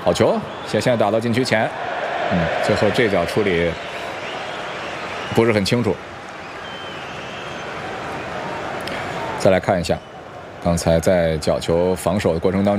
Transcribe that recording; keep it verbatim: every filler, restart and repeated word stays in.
好球，斜线打到禁区前，嗯，最后这脚处理不是很清楚。再来看一下，刚才在角球防守的过程当中。